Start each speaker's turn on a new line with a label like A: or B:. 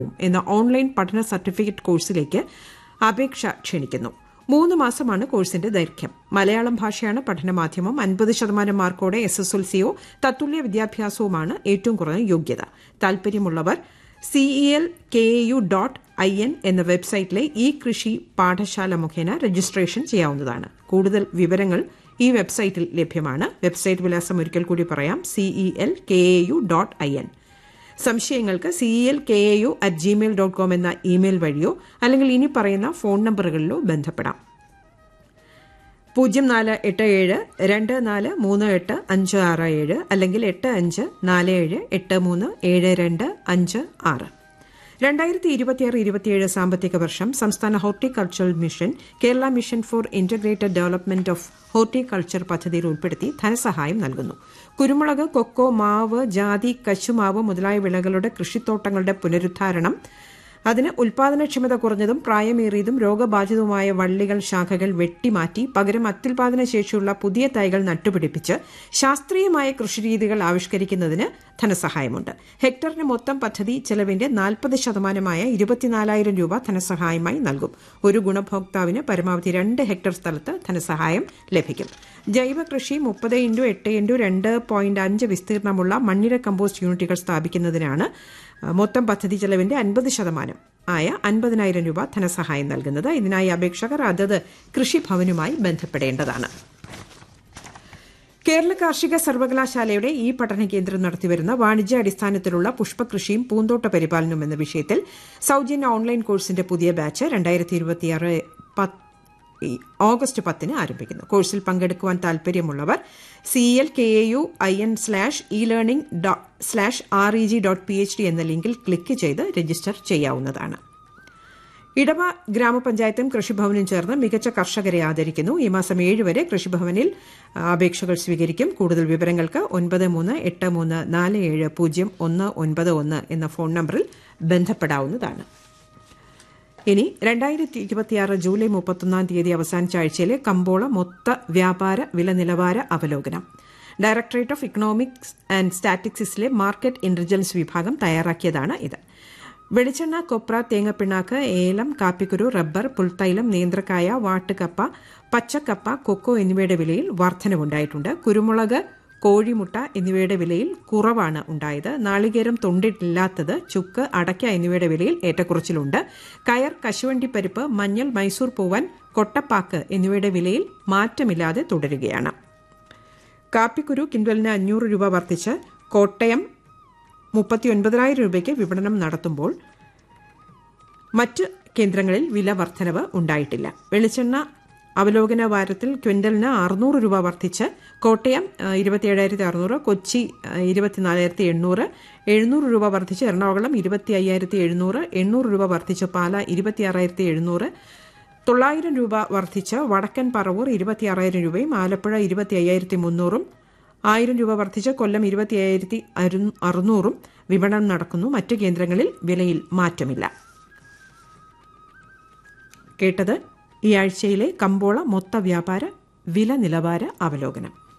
A: എന്ന ഓൺലൈൻ പഠന സർട്ടിഫിക്കറ്റ് കോഴ്സിലേക്ക് അപേക്ഷ ക്ഷണിക്കുന്നു. 3 മാസമാണ് കോഴ്സിന്റെ ദൈർഘ്യം. മലയാളം ഭാഷയാണ് പഠനമാധ്യമം. 50% മാർക്കോടെ SSLCയോ തത്തുല്യ വിദ്യാഭ്യാസവുമാണ് ഏറ്റവും കുറഞ്ഞ യോഗ്യത. താൽപര്യമുള്ളവർ CELKAU.in എന്ന വെബ്സൈറ്റിലെ ഈ കൃഷി പാഠശാല മുഖേന രജിസ്ട്രേഷൻ ചെയ്യാവുന്നതാണ്. കൂടുതൽ വിവരങ്ങൾ ഈ വെബ്സൈറ്റിൽ ലഭ്യമാണ്. വെബ്സൈറ്റ് വിലാസം ഒരിക്കൽ കൂടി പറയാം: CELKAU.in. സംശയങ്ങൾക്ക് CELKAU@gmail.com എന്ന ഇമെയിൽ വഴിയോ അല്ലെങ്കിൽ ഇനി പറയുന്ന ഫോൺ നമ്പറുകളിലോ ബന്ധപ്പെടാം. 0487243856 അല്ലെങ്കിൽ 8547837256. 2026-27 സാമ്പത്തിക വർഷം സംസ്ഥാന horticultural mission Kerala mission four integrated development of horticulture പദ്ധതിയിൽ ഉൾപ്പെടുത്തി ധനസഹായം നൽകുന്നു. കുരുമുളക്, കൊക്കോ, മാവ്, ജാതി, കശുമാവ് മുതലായ വിളകളുടെ കൃഷിത്തോട്ടങ്ങളുടെ പുനരുദ്ധാരണം, അതിന് ഉൽപാദനക്ഷമത കുറഞ്ഞതും പ്രായമേറിയതും രോഗബാധിതവുമായ വള്ളികൾ, ശാഖകൾ വെട്ടിമാറ്റി പകരം അത്യുൽപാദന ശേഷിയുള്ള പുതിയ തൈകൾ നട്ടുപിടിപ്പിച്ച് ശാസ്ത്രീയമായ കൃഷിരീതികൾ ആവിഷ്കരിക്കുന്നതിന് ധനസഹായമുണ്ട്. ഹെക്ടറിന് മൊത്തം പദ്ധതി ചെലവിന്റെ 40%-മായ 24,000 രൂപ ധനസഹായമായി നൽകും. ഒരു ഗുണഭോക്താവിന് പരമാവധി 2 ഹെക്ടർ സ്ഥലത്ത് ധനസഹായം ലഭിക്കും. ജൈവ കൃഷി 30x2.2.5 വിസ്തീർണമുള്ള മണ്ണിര കമ്പോസ്റ്റ് യൂണിറ്റുകൾ സ്ഥാപിക്കുന്നതിനാണ് മൊത്തം പദ്ധതി ചെലവിന്റെ 50% ആയ 50,000 രൂപ ധനസഹായം നൽകുന്നത്. ഇതിനായി അപേക്ഷകർ അതത് കൃഷിഭവനുമായി ബന്ധപ്പെടേണ്ടതാണ്. കേരള കാർഷിക സർവകലാശാലയുടെ ഈ പഠന കേന്ദ്രം നടത്തിവരുന്ന വാണിജ്യാടിസ്ഥാനത്തിലുള്ള പുഷ്പകൃഷിയും പൂന്തോട്ട പരിപാലനവും എന്ന വിഷയത്തിൽ സൌജന്യ ഓൺലൈൻ കോഴ്സിന്റെ പുതിയ ബാച്ച് 2026 ഓഗസ്റ്റ് 10 ആരംഭിക്കുന്നു. കോഴ്സിൽ പങ്കെടുക്കുവാൻ താൽപര്യമുള്ളവർ CELKAU.in/elearning/reg.phd എന്ന ലിങ്കിൽ ക്ലിക്ക് ചെയ്ത് രജിസ്റ്റർ ചെയ്യാവുന്നതാണ്. ഇടവ ഗ്രാമപഞ്ചായത്തും കൃഷിഭവനും ചേർന്ന് മികച്ച കർഷകരെ ആദരിക്കുന്നു. ഈ മാസം 7 വരെ കൃഷിഭവനിൽ അപേക്ഷകൾ സ്വീകരിക്കും. കൂടുതൽ വിവരങ്ങൾക്ക് 9384747091 എന്ന ഫോൺ നമ്പറിൽ ബന്ധപ്പെടാവുന്നതാണ്. ഇനി 2026 ജൂലൈ 31 അവസാനിച്ച ആഴ്ചയിലെ കമ്പോള മൊത്ത വ്യാപാര വില നിലവാര അവലോകനം directorate of economics and സ്റ്റാറ്റിസ്റ്റിക്സിലെ market intelligence വിഭാഗം തയ്യാറാക്കിയതാണ് ഇത്. വെളിച്ചെണ്ണ, കൊപ്ര, തേങ്ങപ്പിണ്ണാക്ക്, ഏലം, കാപ്പിക്കുരു, റബ്ബർ, പുൽത്തൈലം, നേന്ത്രക്കായ, വാട്ടുകപ്പ, പച്ചക്കപ്പ, കൊക്കോ എന്നിവയുടെ വിലയിൽ വർധനവുണ്ടായിട്ടുണ്ട്. കുരുമുളക്, കോഴിമുട്ട എന്നിവയുടെ വിലയിൽ കുറവാണ് ഉണ്ടായത്. നാളികേരം, തൊണ്ടില്ലാത്തത്, ചുക്ക്, അടയ്ക്ക എന്നിവയുടെ വിലയിൽ ഏറ്റക്കുറച്ചിലുണ്ട്. കയർ, കശുവണ്ടിപ്പരിപ്പ്, മഞ്ഞൾ, മൈസൂർ പൂവൻ, കൊട്ടപ്പാക്ക് എന്നിവയുടെ വിലയിൽ മാറ്റമില്ലാതെ തുടരുകയാണ്. കാപ്പിക്കുരു ക്വിന്റലിന് 500 രൂപ വർദ്ധിച്ച് കോട്ടയം 39,000 രൂപയ്ക്ക് വിപണനം നടത്തുമ്പോൾ മറ്റ് കേന്ദ്രങ്ങളിൽ വില വർധനവ് ഉണ്ടായിട്ടില്ല. വെളിച്ചെണ്ണ അവലോകന വാരത്തിൽ ക്വിന്റലിന് 600 രൂപ വർദ്ധിച്ച് കോട്ടയം 27,600, കൊച്ചി 24,800, 700 രൂപ വർദ്ധിച്ച് എറണാകുളം 25,700, 800 രൂപ വർദ്ധിച്ച് പാല 26,700, 900 രൂപ വർദ്ധിച്ച് വടക്കൻ പറവൂർ 26,000 രൂപയും ആലപ്പുഴ 25,300, 1,000 രൂപ വർദ്ധിച്ച് കൊല്ലം 25,600 വിപണനം നടക്കുന്നു. മറ്റ് കേന്ദ്രങ്ങളിൽ വിലയിൽ മാറ്റമില്ല. കേട്ടത് ഈ ആഴ്ചയിലെ കമ്പോള മൊത്ത വ്യാപാര വില നിലവാര അവലോകനം.